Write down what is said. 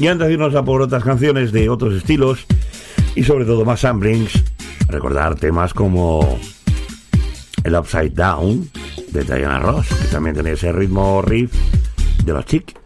Y antes de irnos a por otras canciones de otros estilos y sobre todo más samplings, recordar temas como el Upside Down de Diana Ross, que también tenía ese ritmo riff de los Chic.